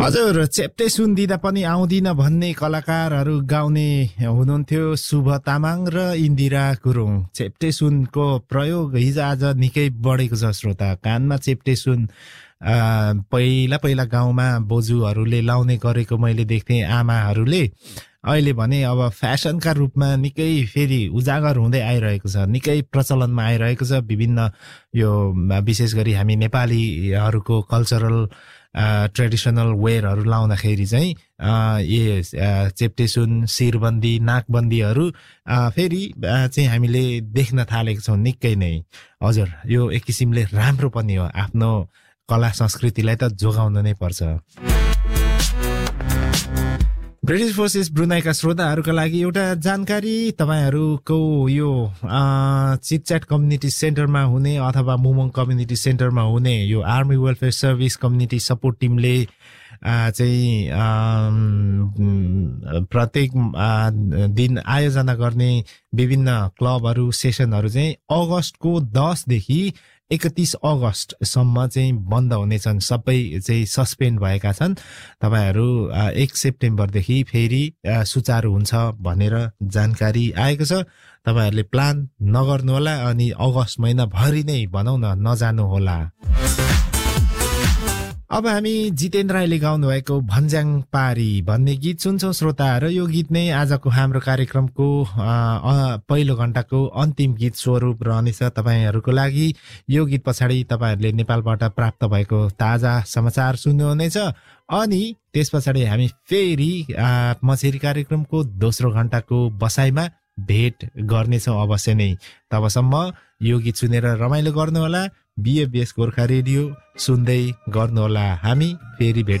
हजुर, चेप्टे सुन दिँदा पनि आउँदिन भन्ने कलाकारहरू गाउने हुनुहुन्थ्यो शुभ तामाङ र इन्दिरा गुरुङ। चेप्टे सुनको प्रयोग हिजोआज निकै बढेको छ श्रोता। कानमा चेप्टे सुन पहिला गाउँमा बोजूहरूले लाउने गरेको मैले देख्थेँ, आमाहरूले। अहिले भने अब फ्यासनका रूपमा निकै फेरि उजागर हुँदै आइरहेको छ, निकै प्रचलनमा आइरहेको छ। विभिन्न यो विशेष गरी हामी नेपालीहरूको कल्चरल ट्रेडिसनल वेयरहरू लाउँदाखेरि चाहिँ चेप्टे सुन, शिरबन्दी, नाकबन्दीहरू फेरि चाहिँ हामीले देख्न थालेको छौँ निकै नै। हजुर, यो एक किसिमले राम्रो पनि हो, आफ्नो कला संस्कृतिलाई त जोगाउन नै पर्छ। ब्रिटिस फोर्सेस ब्रुनाईका श्रोताहरूका लागि एउटा जानकारी, तपाईहरूको यो चिटच्याट कम्युनिटी सेन्टरमा हुने अथवा मुमोङ कम्युनिटी सेन्टरमा हुने यो army welfare service community support टिमले चाहिँ प्रत्येक दिन आयोजना गर्ने विभिन्न क्लबहरू, सेसनहरू चाहिँ अगस्तको 10 देखि 31 अगस्तसम्म चाहिँ बन्द हुनेछन्। सबै चाहिँ सस्पेन्ड भएका छन्। तपाईहरू 1 सेप्टेम्बरदेखि फेरि सुचारू हुन्छ भनेर जानकारी आएको छ। तपाईहरूले प्लान नगर्नुहोला अनि अगस्त महिनाभरि नै भनौँ न नजानु होला। अब हामी जितेन्द्र राईले गाउनु भएको भन्ज्याङ पारी भन्ने गीत सुन्छौँ श्रोताहरू। यो गीत नै आजको हाम्रो कार्यक्रमको पहिलो घण्टाको अन्तिम गीत स्वरूप रहनेछ तपाईँहरूको लागि। यो गीत पछाडि तपाईँहरूले नेपालबाट प्राप्त भएको ताजा समाचार सुन्नुहुनेछ अनि त्यस पछाडि हामी फेरि मछेरी कार्यक्रमको दोस्रो घण्टाको बसाइमा भेट गर्नेछौँ अवश्य नै। तबसम्म यो गीत सुनेर रमाइलो गर्नुहोला। बिएफबिएस गोर्खा रेडियो सुन्दै गर्नुहोला। हामी फेरि भेट